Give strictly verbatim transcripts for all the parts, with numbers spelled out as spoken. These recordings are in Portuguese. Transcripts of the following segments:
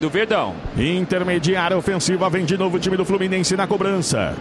do Verdão. Intermediária ofensiva, vem de novo o time do Fluminense na cobrança.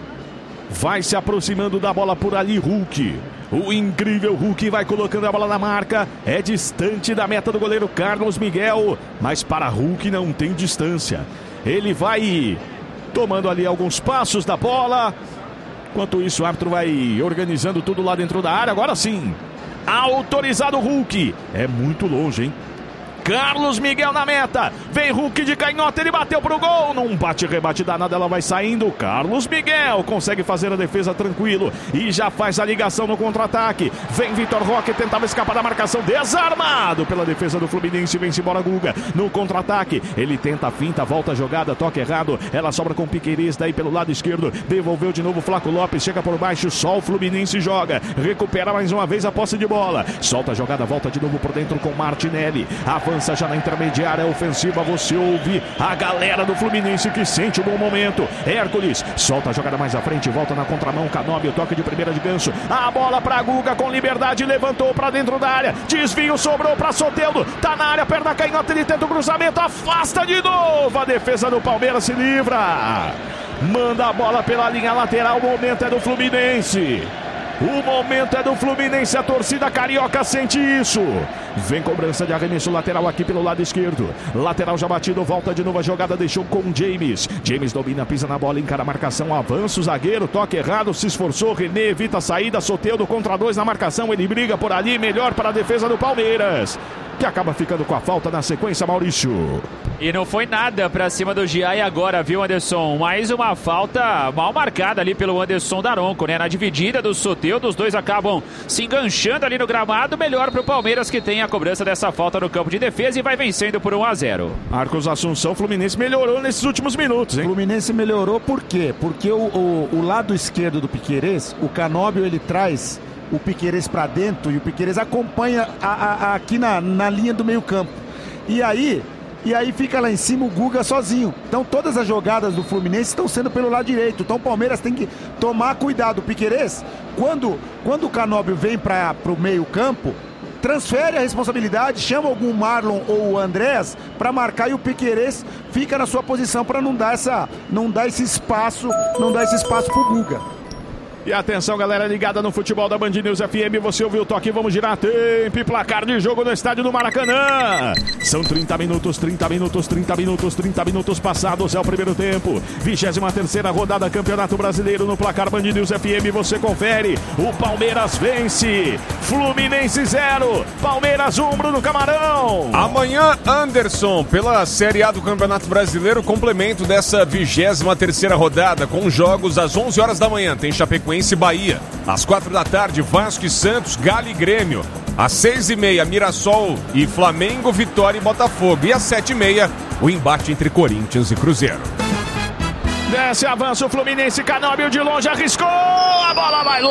Vai se aproximando da bola por ali, Hulk. O incrível Hulk vai colocando a bola na marca. É distante da meta do goleiro Carlos Miguel. Mas para Hulk não tem distância. Ele vai tomando ali alguns passos da bola. Enquanto isso, o árbitro vai organizando tudo lá dentro da área. Agora sim, autorizado o Hulk. É muito longe, hein? Carlos Miguel na meta, vem Hulk de canhota, ele bateu pro gol, num bate-rebate danado, ela vai saindo, Carlos Miguel consegue fazer a defesa tranquilo e já faz a ligação no contra-ataque, vem Vitor Roque, tentava escapar da marcação, desarmado pela defesa do Fluminense, vem-se embora Guga, no contra-ataque, ele tenta a finta, volta a jogada, toque errado, ela sobra com o Piquerez, daí pelo lado esquerdo, devolveu de novo Flaco Lopes, chega por baixo, só o Fluminense joga, recupera mais uma vez a posse de bola, solta a jogada, volta de novo por dentro com Martinelli, avança já na intermediária ofensiva, você ouve a galera do Fluminense que sente o bom momento. Hércules solta a jogada mais à frente, volta na contramão, Canóbio, toque de primeira de Ganso, a bola pra Guga com liberdade, levantou pra dentro da área, desvio, sobrou pra Soteldo, tá na área, perna canhota, ele tenta o cruzamento, afasta de novo, a defesa do Palmeiras se livra, manda a bola pela linha lateral, o momento é do Fluminense. O momento é do Fluminense, a torcida carioca sente isso. Vem cobrança de arremesso lateral aqui pelo lado esquerdo. Lateral já batido, volta de novo a jogada, deixou com James. James domina, pisa na bola, encara a marcação, avança o zagueiro, toque errado, se esforçou, René evita a saída, Soteldo contra dois na marcação, ele briga por ali, melhor para a defesa do Palmeiras, que acaba ficando com a falta na sequência, Maurício. E não foi nada pra cima do Giai agora, viu, Anderson? Mais uma falta mal marcada ali pelo Anderson Daronco, né? Na dividida do Soteldo, os dois acabam se enganchando ali no gramado. Melhor pro Palmeiras, que tem a cobrança dessa falta no campo de defesa e vai vencendo por um a zero. Marcos Assunção, Fluminense melhorou nesses últimos minutos, hein? Fluminense melhorou por quê? Porque o, o, o lado esquerdo do Piquerez, o Canóbio, ele traz o Piquerez para dentro e o Piquerez acompanha a, a, a, aqui na, na linha do meio campo. E aí, e aí fica lá em cima o Guga sozinho. Então todas as jogadas do Fluminense estão sendo pelo lado direito. Então o Palmeiras tem que tomar cuidado. O Piquerez, quando, quando o Canóbio vem para o meio campo, transfere a responsabilidade, chama algum Marlon ou o Andrés para marcar e o Piquerez fica na sua posição para não dar essa, não dar esse espaço, não dar esse espaço pro Guga. E atenção, galera ligada no futebol da Band News F M, você ouviu o toque, vamos girar tempo e placar de jogo no estádio do Maracanã. São trinta minutos, trinta minutos, trinta minutos, trinta minutos passados, é o primeiro tempo. vigésima terceira rodada, Campeonato Brasileiro no placar Band News F M, você confere. O Palmeiras vence, Fluminense zero, Palmeiras um, Bruno Camarão. Amanhã, Anderson, pela Série A do Campeonato Brasileiro, complemento dessa vigésima terceira rodada, com jogos às onze horas da manhã, tem Chapecoense e Bahia. Às quatro da tarde, Vasco e Santos, Galo e Grêmio. Às seis e meia, Mirassol e Flamengo, Vitória e Botafogo. E às sete e meia, o embate entre Corinthians e Cruzeiro. Desce, avança o Fluminense, Canóbio de longe, arriscou, a bola vai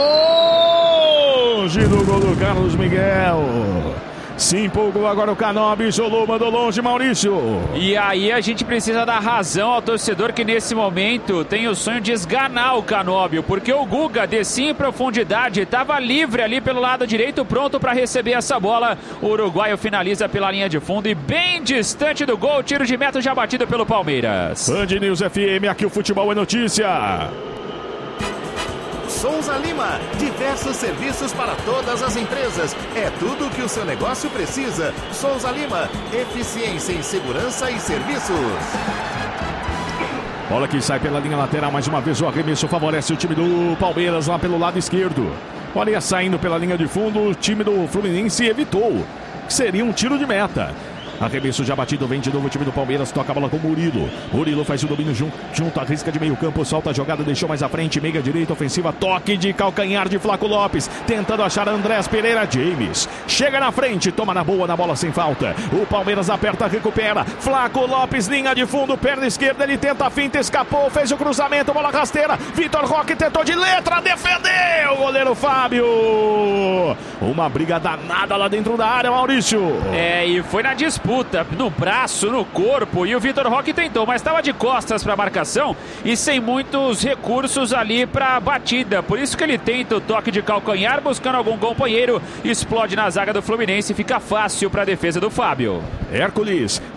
longe do gol do Carlos Miguel. Se empolgou agora o Canóbio, isolou, mandou longe, Maurício. E aí a gente precisa dar razão ao torcedor que nesse momento tem o sonho de esganar o Canóbio, porque o Guga descia em profundidade, estava livre ali pelo lado direito, pronto para receber essa bola. O uruguaio finaliza pela linha de fundo e bem distante do gol, tiro de meta já batido pelo Palmeiras. Band News F M, aqui o futebol é notícia. Souza Lima, diversos serviços para todas as empresas. É tudo o que o seu negócio precisa. Souza Lima, eficiência em segurança e serviços. Bola que sai pela linha lateral, mais uma vez o arremesso favorece o time do Palmeiras lá pelo lado esquerdo. Olha, saindo pela linha de fundo, o time do Fluminense evitou. Seria um tiro de meta. Arremesso já batido, vem de novo o time do Palmeiras, toca a bola com o Murilo. Murilo faz o domínio junto, junto à risca de meio campo, solta a jogada, deixou mais à frente, meia direita, ofensiva, toque de calcanhar de Flaco Lopes, tentando achar Andrés Pereira, James. Chega na frente, toma na boa, na bola sem falta. O Palmeiras aperta, recupera. Flaco Lopes, linha de fundo, perna esquerda, ele tenta a finta, escapou, fez o cruzamento, bola rasteira. Vitor Roque tentou de letra, defendeu o goleiro Fábio. Uma briga danada lá dentro da área, Maurício. É, e foi na disputa. No braço, no corpo, e o Vitor Roque tentou, mas estava de costas para a marcação e sem muitos recursos ali para a batida, por isso que ele tenta o toque de calcanhar, buscando algum companheiro, explode na zaga do Fluminense e fica fácil para a defesa do Fábio. Hércules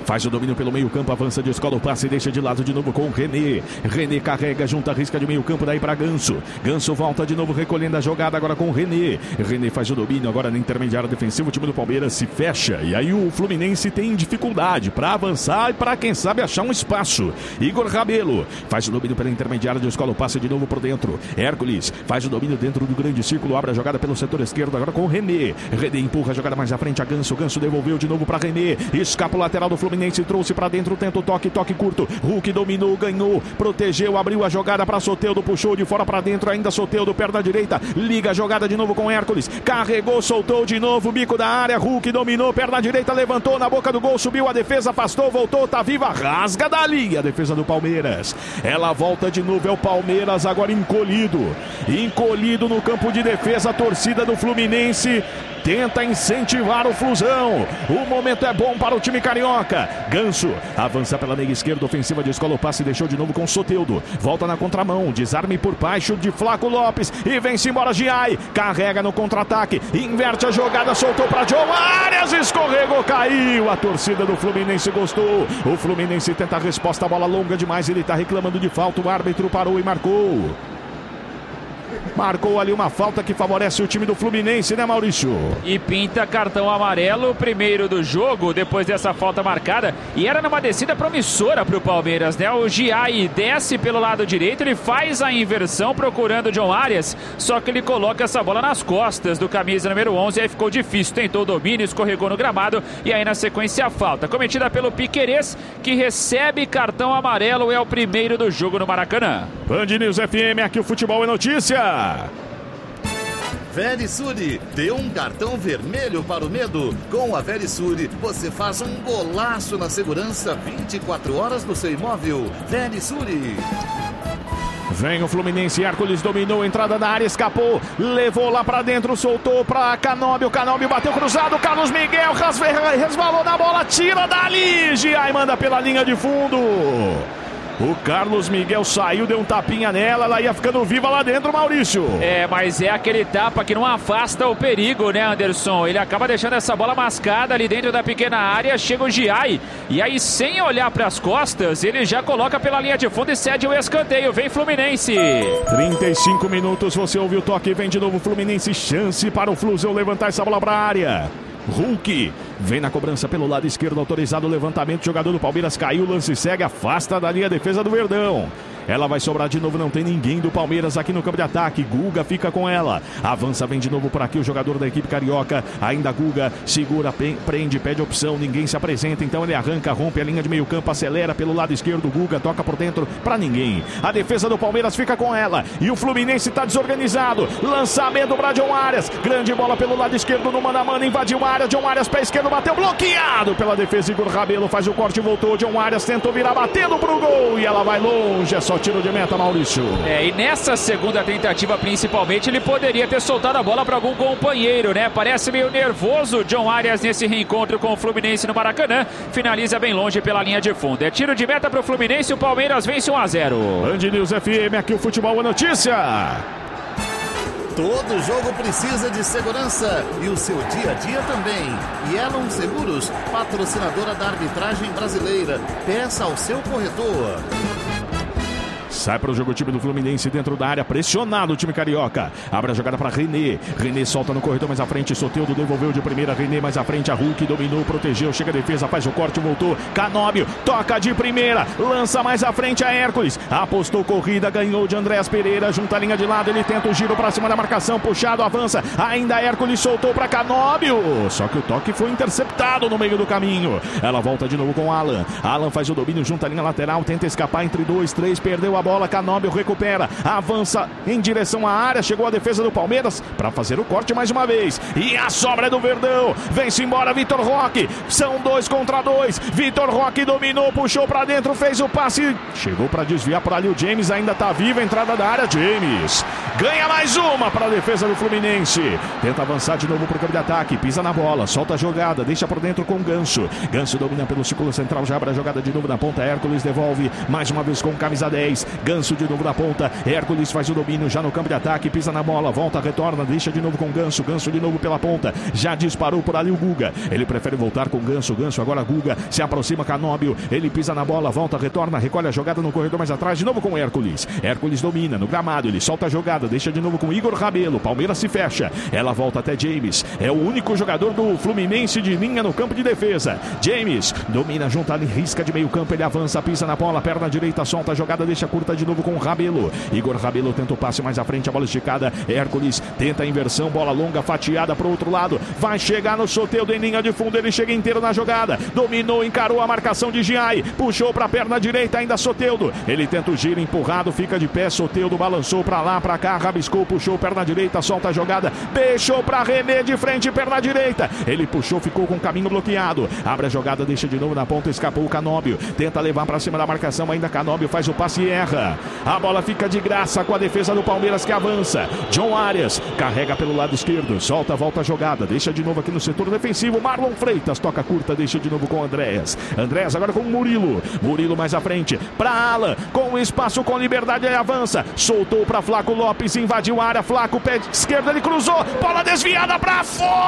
Faz o domínio pelo meio campo, avança de escola o passe e deixa de lado de novo com o René. René carrega, junta a risca de meio campo, daí para Ganso. Ganso volta de novo recolhendo a jogada agora com o René. René faz o domínio agora na intermediária defensiva, o time do Palmeiras se fecha. E aí o Fluminense tem dificuldade para avançar e para, quem sabe, achar um espaço. Igor Rabelo faz o domínio pela intermediária de escola o passe de novo por dentro. Hércules faz o domínio dentro do grande círculo, abre a jogada pelo setor esquerdo agora com o René. René empurra a jogada mais à frente a Ganso. Ganso devolveu de novo para René. Escapa o lateral do Fluminense, trouxe para dentro, tenta o toque, toque curto. Hulk dominou, ganhou, protegeu, abriu a jogada para Soteldo, puxou de fora para dentro, ainda Soteldo, perna direita, liga a jogada de novo com Hércules. Carregou, soltou de novo, bico da área, Hulk dominou, perna direita, levantou na boca do gol, subiu a defesa, afastou, voltou, tá viva, rasga dali a defesa do Palmeiras. Ela volta de novo, é o Palmeiras agora encolhido. Encolhido no campo de defesa, a torcida do Fluminense tenta incentivar o Flusão. O momento é bom para o time carioca. Ganso avança pela meia esquerda, ofensiva de escola, o passe deixou de novo com Soteldo. Volta na contramão, desarme por baixo de Flaco Lopes e vem-se embora Giai. Carrega no contra-ataque, inverte a jogada, soltou para John Arias, escorregou, caiu. A torcida do Fluminense gostou. O Fluminense tenta a resposta, a bola longa demais, ele está reclamando de falta, o árbitro parou e marcou. Marcou ali uma falta que favorece o time do Fluminense, né, Maurício? E pinta cartão amarelo, primeiro do jogo, depois dessa falta marcada. E era numa descida promissora para o Palmeiras, né? O Giai desce pelo lado direito, ele faz a inversão procurando o John Arias, só que ele coloca essa bola nas costas do camisa número onze, aí ficou difícil, tentou o domínio, escorregou no gramado, e aí na sequência a falta, cometida pelo Piquerez, que recebe cartão amarelo, é o primeiro do jogo no Maracanã. Band News F M, aqui o futebol é notícia. Verisure, dê um cartão vermelho para o medo. Com a Verisure, você faz um golaço na segurança vinte e quatro horas do seu imóvel. Verisure. Vem o Fluminense, Hércules dominou, entrada da área, escapou, levou lá pra dentro, soltou pra Canóbio, Canóbio bateu cruzado, Carlos Miguel resvalou na bola, tira dali, Giai manda pela linha de fundo. O Carlos Miguel saiu, deu um tapinha nela, ela ia ficando viva lá dentro, Maurício. É, mas é aquele tapa que não afasta o perigo, né, Anderson? Ele acaba deixando essa bola mascada ali dentro da pequena área, chega o Giai, e aí sem olhar para as costas, ele já coloca pela linha de fundo e cede o escanteio, vem Fluminense. trinta e cinco minutos, você ouviu o toque, vem de novo Fluminense, chance para o Flusão levantar essa bola para a área. Hulk vem na cobrança pelo lado esquerdo, autorizado o levantamento, jogador do Palmeiras caiu, lance segue, afasta dali a defesa do Verdão. Ela vai sobrar de novo, não tem ninguém do Palmeiras aqui no campo de ataque. Guga fica com ela, avança, vem de novo por aqui o jogador da equipe carioca. Ainda Guga, segura, prende, pede opção, ninguém se apresenta, então ele arranca, rompe a linha de meio campo, acelera pelo lado esquerdo, Guga toca por dentro pra ninguém. A defesa do Palmeiras fica com ela e o Fluminense tá desorganizado. Lançamento pra John Arias, grande bola pelo lado esquerdo no mano a mano, invadiu a área, John Arias, pé esquerdo, bateu, bloqueado pela defesa, Igor Rabelo faz o corte, voltou, John Arias tentou virar, batendo pro gol e ela vai longe, é só tiro de meta, Maurício. É, e nessa segunda tentativa principalmente, ele poderia ter soltado a bola para algum companheiro, né? Parece meio nervoso John Arias nesse reencontro com o Fluminense no Maracanã, finaliza bem longe pela linha de fundo. É tiro de meta para o Fluminense, o Palmeiras vence um a zero. Band News F M, aqui o futebol é notícia. Todo jogo precisa de segurança e o seu dia a dia também. Yellow Seguros, patrocinadora da arbitragem brasileira. Peça ao seu corretor. Sai para o jogo o time do Fluminense dentro da área, pressionado o time carioca. Abre a jogada para René. René solta no corredor mais à frente. Soteldo devolveu de primeira. René mais à frente. A Hulk dominou, protegeu. Chega a defesa, faz o corte, voltou. Canóbio toca de primeira. Lança mais à frente a Hércules. Apostou corrida, ganhou de Andréas Pereira. Junta a linha de lado. Ele tenta o giro para cima da marcação. Puxado, avança. Ainda Hércules soltou para Canóbio. Só que o toque foi interceptado no meio do caminho. Ela volta de novo com Alan. Alan faz o domínio, junta a linha lateral. Tenta escapar entre dois, três. Perdeu a bola. Bola, Canóbio recupera, avança em direção à área, chegou a defesa do Palmeiras para fazer o corte mais uma vez, e a sobra é do Verdão, vem-se embora Vitor Roque, são dois contra dois, Vitor Roque dominou, puxou para dentro, fez o passe, chegou para desviar por ali o James, ainda tá vivo, a entrada da área, James, ganha mais uma para a defesa do Fluminense, tenta avançar de novo pro campo de ataque, pisa na bola, solta a jogada, deixa por dentro com o Ganso, Ganso domina pelo círculo central, já abre a jogada de novo na ponta, Hércules devolve, mais uma vez com camisa dez, Ganso de novo na ponta. Hércules faz o domínio já no campo de ataque. Pisa na bola, volta, retorna, deixa de novo com Ganso. Ganso de novo pela ponta. Já disparou por ali o Guga. Ele prefere voltar com Ganso. Ganso agora Guga. Se aproxima Canóbio. Ele pisa na bola, volta, retorna, recolhe a jogada no corredor mais atrás. De novo com Hércules. Hércules domina no gramado. Ele solta a jogada. Deixa de novo com Igor Rabelo. Palmeiras se fecha. Ela volta até James. É o único jogador do Fluminense de linha no campo de defesa. James domina junto ali, risca de meio campo. Ele avança, pisa na bola, perna direita, solta a jogada, deixa curta de novo com Rabelo. Igor Rabelo tenta o passe mais à frente, a bola esticada. Hércules tenta a inversão, bola longa, fatiada para o outro lado. Vai chegar no Soteldo em linha de fundo. Ele chega inteiro na jogada. Dominou, encarou a marcação de Giai. Puxou para a perna direita, ainda Soteldo. Ele tenta o giro empurrado, fica de pé. Soteldo balançou para lá, para cá, rabiscou, puxou perna direita, solta a jogada. Deixou para René de frente, perna direita. Ele puxou, ficou com o caminho bloqueado. Abre a jogada, deixa de novo na ponta, escapou o Canóbio. Tenta levar para cima da marcação, ainda Canóbio faz o passe e erra. A bola fica de graça com a defesa do Palmeiras que avança. John Arias carrega pelo lado esquerdo, solta, volta a jogada, deixa de novo aqui no setor defensivo. Marlon Freitas toca curta, deixa de novo com Andréas. Andréas agora com Murilo. Murilo mais à frente, para Alan, com espaço, com liberdade, ele avança. Soltou para Flaco Lopes, invadiu a área. Flaco, pé esquerdo, ele cruzou. Bola desviada para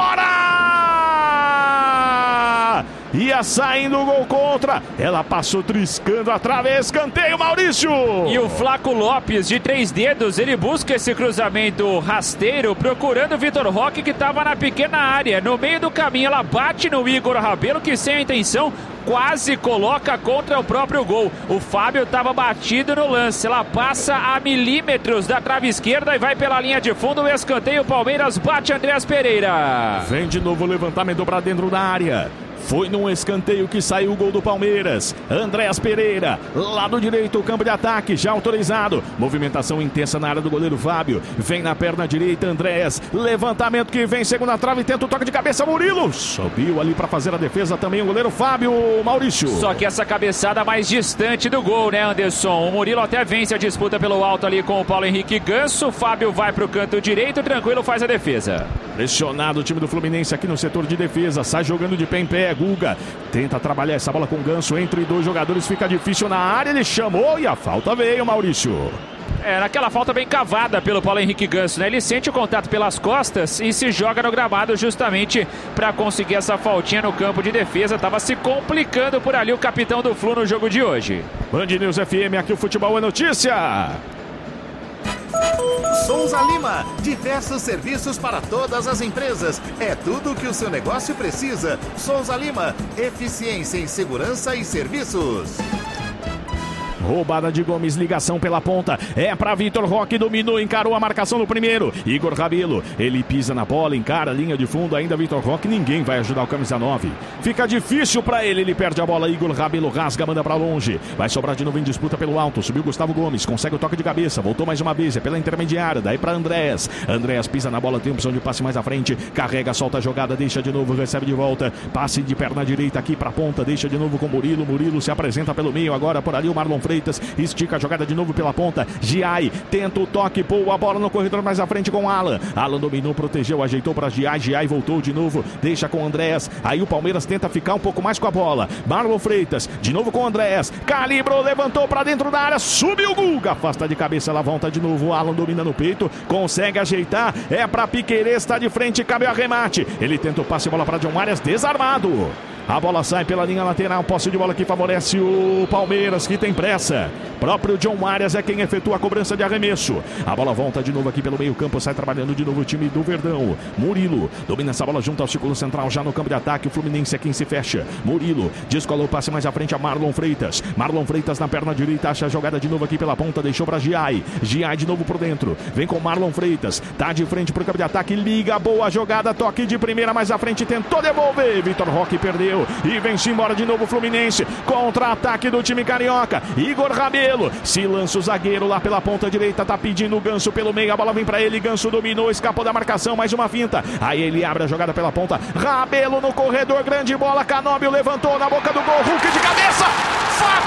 fora! Ia saindo o gol contra. Ela passou triscando a trave. Escanteio, Maurício. E o Flaco Lopes, de três dedos, ele busca esse cruzamento rasteiro, procurando o Vitor Roque, que estava na pequena área. No meio do caminho, ela bate no Igor Rabelo, que sem a intenção quase coloca contra o próprio gol. O Fábio estava batido no lance. Ela passa a milímetros da trave esquerda e vai pela linha de fundo. O escanteio, o Palmeiras bate Andréas Pereira. Vem de novo o levantamento para dentro da área. Foi num escanteio que saiu o gol do Palmeiras. Andréas Pereira, lado direito, o campo de ataque, já autorizado. Movimentação intensa na área do goleiro Fábio. Vem na perna direita, Andréas. Levantamento que vem, segunda trave, tenta o toque de cabeça, Murilo. Subiu ali para fazer a defesa também o goleiro Fábio, Maurício. Só que essa cabeçada mais distante do gol, né, Anderson? O Murilo até vence a disputa pelo alto ali com o Paulo Henrique Ganso. Fábio vai para o canto direito, tranquilo, faz a defesa. Pressionado o time do Fluminense aqui no setor de defesa. Sai jogando de pé em pé. Guga tenta trabalhar essa bola com Ganso. Entre dois jogadores fica difícil na área. Ele chamou e a falta veio, Maurício. É, naquela falta bem cavada pelo Paulo Henrique Ganso, né? Ele sente o contato pelas costas e se joga no gramado justamente para conseguir essa faltinha no campo de defesa. Tava se complicando por ali o capitão do Flu no jogo de hoje. Band News F M, aqui o futebol é notícia. Souza Lima, diversos serviços para todas as empresas. É tudo o que o seu negócio precisa. Souza Lima, eficiência em segurança e serviços. Roubada de Gomes, ligação pela ponta. É para Vitor Roque, dominou, encarou a marcação no primeiro. Igor Rabelo, ele pisa na bola, encara a linha de fundo. Ainda Vitor Roque, ninguém vai ajudar o camisa nove. Fica difícil para ele, ele perde a bola. Igor Rabelo rasga, manda para longe. Vai sobrar de novo em disputa pelo alto. Subiu Gustavo Gomes, consegue o toque de cabeça. Voltou mais uma vez, é pela intermediária. Daí para Andréas. Andréas pisa na bola, tem opção de passe mais à frente. Carrega, solta a jogada, deixa de novo, recebe de volta. Passe de perna direita aqui para ponta, deixa de novo com Murilo. Murilo se apresenta pelo meio, agora por ali o Marlon Freitas. Estica a jogada de novo pela ponta. Giai tenta o toque, pô a bola no corredor mais à frente com Alan. Alan dominou, protegeu, ajeitou para Giai. Giai voltou de novo, deixa com Andréas. Aí o Palmeiras tenta ficar um pouco mais com a bola. Marlon Freitas, de novo com Andréas. Calibrou, levantou para dentro da área. Subiu o Guga, afasta de cabeça, ela volta de novo. Alan domina no peito, consegue ajeitar. É para Piquerez, está de frente, cabe o arremate. Ele tenta o passe, bola para John Arias, desarmado. A bola sai pela linha lateral, posse de bola que favorece o Palmeiras, que tem pressa. Próprio John Arias é quem efetua a cobrança de arremesso. A bola volta de novo aqui pelo meio campo, sai trabalhando de novo o time do Verdão. Murilo domina essa bola junto ao círculo central, já no campo de ataque. O Fluminense é quem se fecha. Murilo descolou o passe mais à frente a Marlon Freitas. Marlon Freitas na perna direita, acha a jogada de novo aqui pela ponta, deixou para Giai. Giai de novo por dentro, vem com Marlon Freitas, tá de frente pro campo de ataque, liga, boa jogada, toque de primeira mais à frente, tentou devolver. Vitor Roque perdeu e vem-se embora de novo o Fluminense. Contra-ataque do time carioca. Igor Rabelo, se lança o zagueiro lá pela ponta direita, tá pedindo o Ganso pelo meio, a bola vem pra ele, Ganso dominou, escapou da marcação, mais uma finta. Aí ele abre a jogada pela ponta, Rabelo no corredor, grande bola, Canóbio levantou na boca do gol, Hulk de cabeça,